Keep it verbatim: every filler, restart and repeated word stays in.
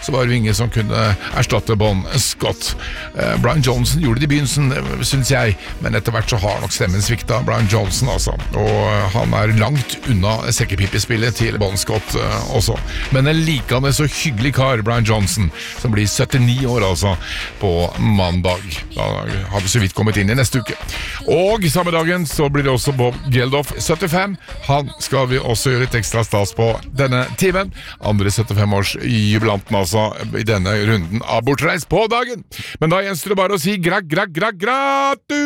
så var det ingen som kunne erstatte Bon Scott. Brian Johnson gjorde det i begynnelsen, synes jeg, men etter hvert så har nok stemmen svikta Brian Johnson, altså. Og han er langt unna sekkepipespillet til Bon Scott også. Men en likende så hyggelig kar, Brian Johnson, som blir syttini år altså, på mandag. Da har vi så vidt kommet inn i neste uke. Og samme dagen så blir det også Bob Geldof, syttifem. Han skal vi også gjøre et ekstra stas på denne timen. Andre syttifem-års jubilanten altså i denne runden av Bortreist på dagen. Men da gjenstår det bare å si grakk, grakk, grakk, gratu!